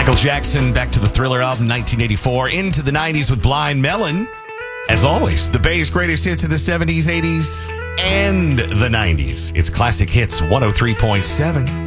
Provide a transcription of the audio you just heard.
Michael Jackson, back to the Thriller album, 1984, into the 90s with Blind Melon. As always, the Bay's greatest hits of the 70s, 80s, and the 90s. It's Classic Hits 103.7.